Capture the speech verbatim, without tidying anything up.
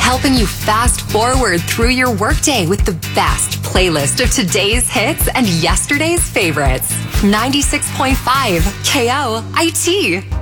helping you fast forward through your workday with the best playlist of today's hits and yesterday's favorites. ninety-six point five K O I T.